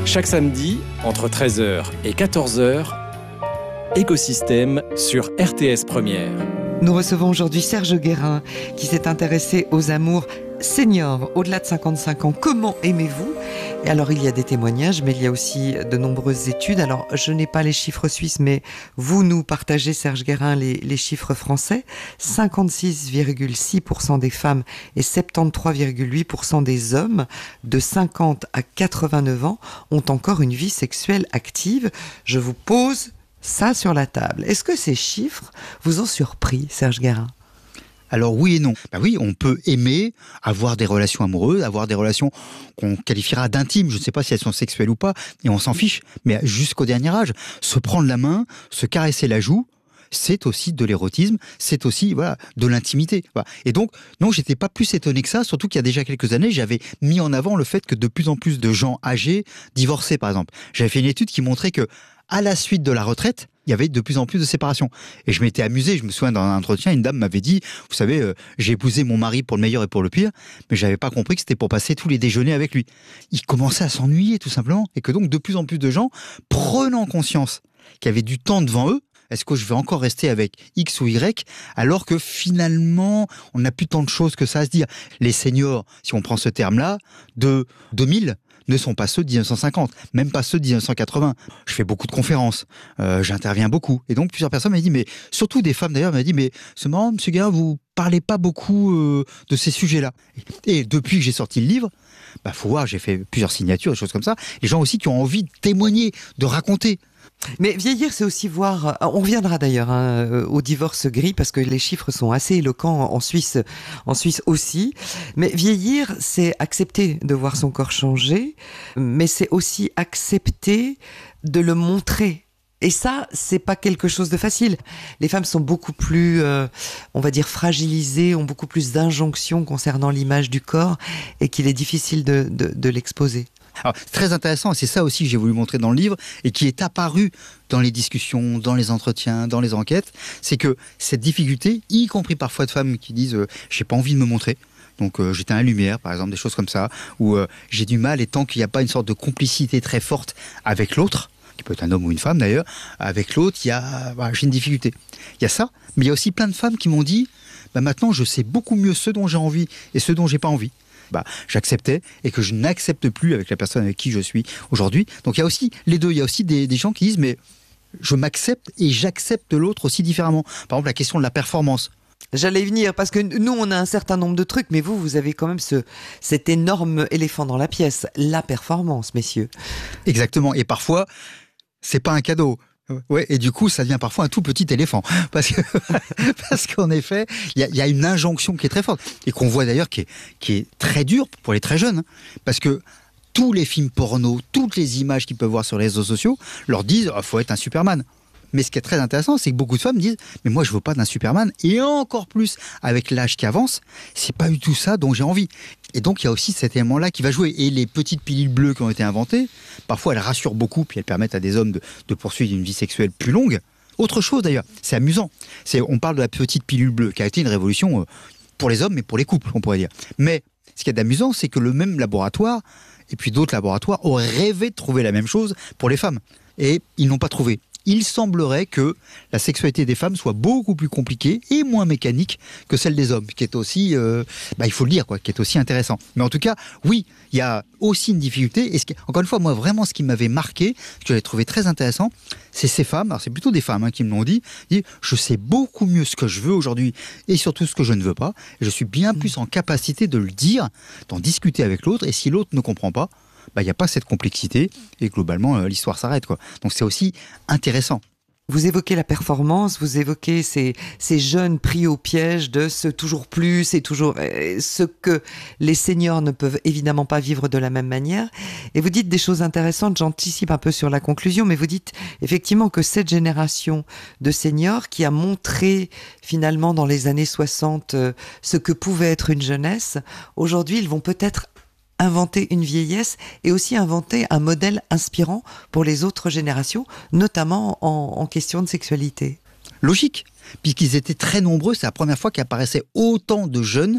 Chaque samedi, entre 13 h et 14 h, Écosystème sur RTS Première. Nous recevons aujourd'hui Serge Guérin qui s'est intéressé aux amours seniors au-delà de 55 ans. Comment aimez-vous ? Et alors il y a des témoignages, mais il y a aussi de nombreuses études. Alors je n'ai pas les chiffres suisses, mais vous nous partagez, Serge Guérin, les chiffres français. 56,6% des femmes et 73,8% des hommes de 50 à 89 ans ont encore une vie sexuelle active. Je vous pose ça sur la table. Est-ce que ces chiffres vous ont surpris, Serge Guérin ? Alors oui et non. Oui, on peut aimer, avoir des relations amoureuses, avoir des relations qu'on qualifiera d'intimes. Je ne sais pas si elles sont sexuelles ou pas, et on s'en fiche. Mais jusqu'au dernier âge, se prendre la main, se caresser la joue, c'est aussi de l'érotisme, c'est aussi de l'intimité. Et donc, non, j'étais pas plus étonné que ça, surtout qu'il y a déjà quelques années, j'avais mis en avant le fait que de plus en plus de gens âgés divorçaient, par exemple. J'avais fait une étude qui montrait que, à la suite de la retraite, il y avait de plus en plus de séparations. Et je m'étais amusé, je me souviens dans un entretien, une dame m'avait dit, vous savez, j'ai épousé mon mari pour le meilleur et pour le pire, mais j'avais pas compris que c'était pour passer tous les déjeuners avec lui. Il commençait à s'ennuyer tout simplement, et que donc de plus en plus de gens, prenant conscience qu'il y avait du temps devant eux, est-ce que je vais encore rester avec X ou Y, alors que finalement, on n'a plus tant de choses que ça à se dire. Les seniors, si on prend ce terme-là, de 2000, ne sont pas ceux de 1950, même pas ceux de 1980. Je fais beaucoup de conférences, j'interviens beaucoup. Et donc, plusieurs personnes m'ont dit, mais surtout des femmes d'ailleurs, m'ont dit, mais c'est marrant, monsieur Guérin, vous parlez pas beaucoup de ces sujets-là. Et depuis que j'ai sorti le livre, faut voir, j'ai fait plusieurs signatures, des choses comme ça. Les gens aussi qui ont envie de témoigner, de raconter. Mais vieillir, c'est aussi voir, on reviendra d'ailleurs au divorce gris, parce que les chiffres sont assez éloquents en Suisse aussi. Mais vieillir, c'est accepter de voir son corps changer, mais c'est aussi accepter de le montrer. Et ça, c'est pas quelque chose de facile. Les femmes sont beaucoup plus, on va dire, fragilisées, ont beaucoup plus d'injonctions concernant l'image du corps, et qu'il est difficile de l'exposer. Alors, c'est très intéressant, et c'est ça aussi que j'ai voulu montrer dans le livre, et qui est apparu dans les discussions, dans les entretiens, dans les enquêtes, c'est que cette difficulté, y compris parfois de femmes qui disent j'ai pas envie de me montrer, donc j'éteins la lumière, par exemple, des choses comme ça, ou j'ai du mal, et tant qu'il n'y a pas une sorte de complicité très forte avec l'autre, qui peut être un homme ou une femme d'ailleurs, avec l'autre, j'ai une difficulté. Il y a ça, mais il y a aussi plein de femmes qui m'ont dit maintenant je sais beaucoup mieux ce dont j'ai envie et ce dont j'ai pas envie. J'acceptais et que je n'accepte plus avec la personne avec qui je suis aujourd'hui. Donc il y a aussi les deux, il y a aussi des gens qui disent mais je m'accepte et j'accepte l'autre aussi différemment. Par exemple la question de la performance. J'allais y venir parce que nous on a un certain nombre de trucs, mais vous avez quand même cet énorme éléphant dans la pièce, la performance, messieurs. Exactement, et parfois c'est pas un cadeau. Ouais, et du coup, ça devient parfois un tout petit éléphant. Parce qu'en effet, il y a une injonction qui est très forte. Et qu'on voit d'ailleurs qui est très dure pour les très jeunes. Parce que tous les films porno, toutes les images qu'ils peuvent voir sur les réseaux sociaux, leur disent faut être un Superman. Mais ce qui est très intéressant, c'est que beaucoup de femmes disent mais moi je veux pas d'un Superman, et encore plus avec l'âge qui avance, c'est pas du tout ça dont j'ai envie. Et donc il y a aussi cet élément-là qui va jouer. Et les petites pilules bleues qui ont été inventées, parfois elles rassurent beaucoup, puis elles permettent à des hommes de poursuivre une vie sexuelle plus longue. Autre chose d'ailleurs, c'est amusant, on parle de la petite pilule bleue qui a été une révolution pour les hommes, mais pour les couples, on pourrait dire. Mais ce qui est amusant, c'est que le même laboratoire, et puis d'autres laboratoires, auraient rêvé de trouver la même chose pour les femmes. Et ils n'ont pas trouvé. Il semblerait que la sexualité des femmes soit beaucoup plus compliquée et moins mécanique que celle des hommes, qui est aussi, il faut le dire, qui est aussi intéressant. Mais en tout cas, oui, il y a aussi une difficulté. Et encore une fois, moi, vraiment, ce qui m'avait marqué, ce que j'avais trouvé très intéressant, c'est ces femmes, alors c'est plutôt des femmes qui me l'ont dit, je sais beaucoup mieux ce que je veux aujourd'hui et surtout ce que je ne veux pas. Et je suis bien plus en capacité de le dire, d'en discuter avec l'autre. Et si l'autre ne comprend pas, il n'y a pas cette complexité et globalement l'histoire s'arrête. Donc c'est aussi intéressant. Vous évoquez la performance, vous évoquez ces jeunes pris au piège de ce toujours plus et toujours ce que les seniors ne peuvent évidemment pas vivre de la même manière. Et vous dites des choses intéressantes, j'anticipe un peu sur la conclusion, mais vous dites effectivement que cette génération de seniors qui a montré finalement dans les années 60 ce que pouvait être une jeunesse, aujourd'hui ils vont peut-être inventer une vieillesse et aussi inventer un modèle inspirant pour les autres générations, notamment en question de sexualité. Logique, puisqu'ils étaient très nombreux, c'est la première fois qu'apparaissaient autant de jeunes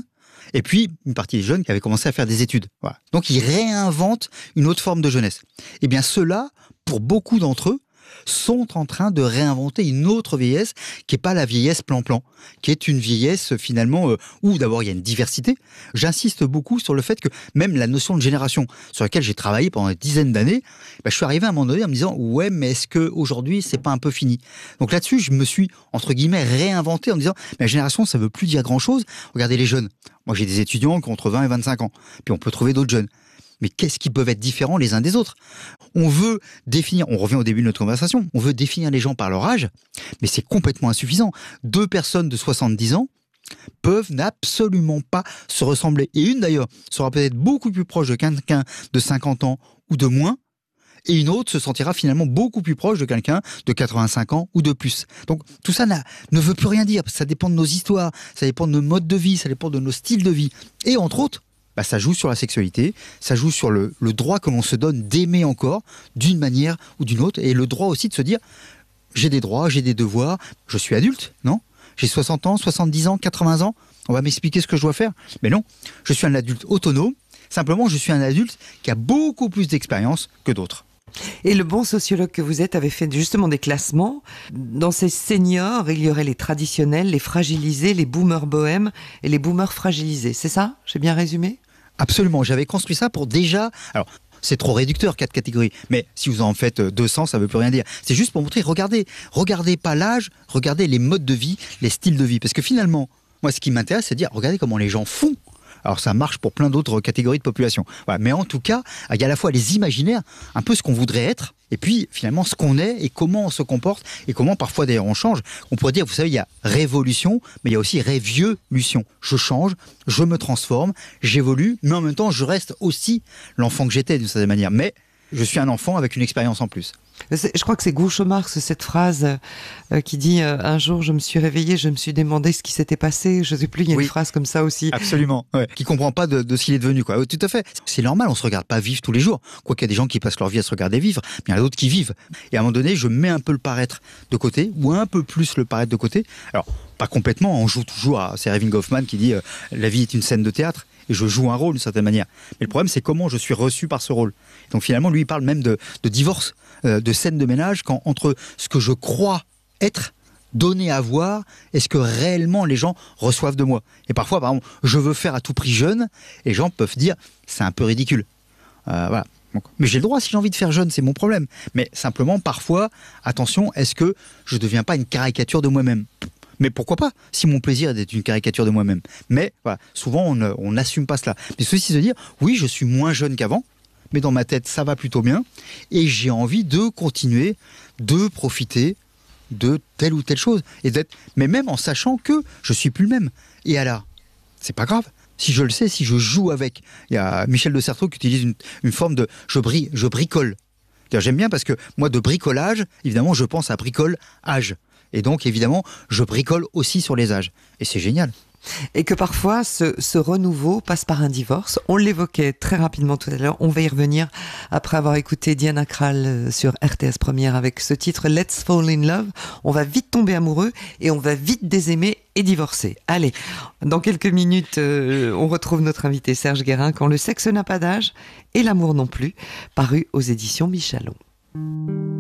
Et puis, une partie des jeunes qui avaient commencé à faire des études. Voilà. Donc, ils réinventent une autre forme de jeunesse. Eh bien, ceux-là, pour beaucoup d'entre eux, sont en train de réinventer une autre vieillesse qui n'est pas la vieillesse plan-plan, qui est une vieillesse finalement où d'abord il y a une diversité. J'insiste beaucoup sur le fait que même la notion de génération sur laquelle j'ai travaillé pendant des dizaines d'années, je suis arrivé à un moment donné en me disant ouais mais est-ce qu'aujourd'hui c'est pas un peu fini? Donc là-dessus je me suis entre guillemets réinventé en me disant mais la génération ça veut plus dire grand-chose. Regardez les jeunes, moi j'ai des étudiants qui ont entre 20 et 25 ans, puis on peut trouver d'autres jeunes. Mais qu'est-ce qui peuvent être différents les uns des autres? On veut définir, on revient au début de notre conversation, on veut définir les gens par leur âge, mais c'est complètement insuffisant. 2 personnes de 70 ans peuvent absolument pas se ressembler. Et une d'ailleurs sera peut-être beaucoup plus proche de quelqu'un de 50 ans ou de moins, et une autre se sentira finalement beaucoup plus proche de quelqu'un de 85 ans ou de plus. Donc tout ça ne veut plus rien dire, ça dépend de nos histoires, ça dépend de nos modes de vie, ça dépend de nos styles de vie. Et entre autres, ça joue sur la sexualité, ça joue sur le droit que l'on se donne d'aimer encore d'une manière ou d'une autre, et le droit aussi de se dire j'ai des droits, j'ai des devoirs, je suis adulte, non? J'ai 60 ans, 70 ans, 80 ans, on va m'expliquer ce que je dois faire? Mais non, je suis un adulte autonome, simplement je suis un adulte qui a beaucoup plus d'expérience que d'autres. Et le bon sociologue que vous êtes avait fait justement des classements. Dans ces seniors, il y aurait les traditionnels, les fragilisés, les boomers bohèmes et les boomers fragilisés. C'est ça? J'ai bien résumé? Absolument, j'avais construit ça pour déjà... Alors, c'est trop réducteur, 4 catégories. Mais si vous en faites 200, ça ne veut plus rien dire. C'est juste pour montrer, regardez pas l'âge, regardez les modes de vie, les styles de vie. Parce que finalement, moi, ce qui m'intéresse, c'est de dire, regardez comment les gens font. Alors ça marche pour plein d'autres catégories de population. Voilà. Mais en tout cas, il y a à la fois les imaginaires, un peu ce qu'on voudrait être, et puis finalement ce qu'on est et comment on se comporte, et comment parfois d'ailleurs on change. On pourrait dire, vous savez, il y a révolution, mais il y a aussi révieux-lution. Je change, je me transforme, j'évolue, mais en même temps je reste aussi l'enfant que j'étais d'une certaine manière. Mais je suis un enfant avec une expérience en plus. Je crois que c'est Groucho Marx, cette phrase qui dit un jour je me suis réveillé, je me suis demandé ce qui s'était passé. Je sais plus, il y a une phrase comme ça aussi. Absolument, ouais. Qui comprend pas de ce qu'il est devenu, quoi. Tout à fait. C'est normal, on se regarde pas vivre tous les jours. Quoiqu'il y a des gens qui passent leur vie à se regarder vivre, mais il y en a d'autres qui vivent. Et à un moment donné, je mets un peu le paraître de côté, ou un peu plus le paraître de côté. Alors, pas complètement, on joue toujours c'est Erving Goffman qui dit la vie est une scène de théâtre. Et je joue un rôle d'une certaine manière. Mais le problème, c'est comment je suis reçu par ce rôle. Donc finalement, lui, il parle même de divorce, de scène de ménage, quand entre ce que je crois être, donné à voir, et ce que réellement les gens reçoivent de moi. Et parfois, par exemple, je veux faire à tout prix jeune, et les gens peuvent dire, c'est un peu ridicule. Voilà. Donc, mais j'ai le droit, si j'ai envie de faire jeune, c'est mon problème. Mais simplement, parfois, attention, est-ce que je ne deviens pas une caricature de moi-même ? Mais pourquoi pas, si mon plaisir est d'être une caricature de moi-même. Mais voilà, souvent, on n'assume pas cela. Mais ceci de dire, oui, je suis moins jeune qu'avant, mais dans ma tête, ça va plutôt bien, et j'ai envie de continuer de profiter de telle ou telle chose. Mais même en sachant que je suis plus le même. Et alors, c'est pas grave. Si je le sais, si je joue avec. Il y a Michel de Certeau qui utilise une forme de je bricole. J'aime bien parce que moi, de bricolage, évidemment, je pense à bricole-âge. Et donc, évidemment, je bricole aussi sur les âges. Et c'est génial. Et que parfois, ce renouveau passe par un divorce. On l'évoquait très rapidement tout à l'heure. On va y revenir après avoir écouté Diana Krall sur RTS Première avec ce titre « Let's Fall in Love ». On va vite tomber amoureux et on va vite désaimer et divorcer. Allez, dans quelques minutes, on retrouve notre invité Serge Guérin quand le sexe n'a pas d'âge et l'amour non plus, paru aux éditions Michalon.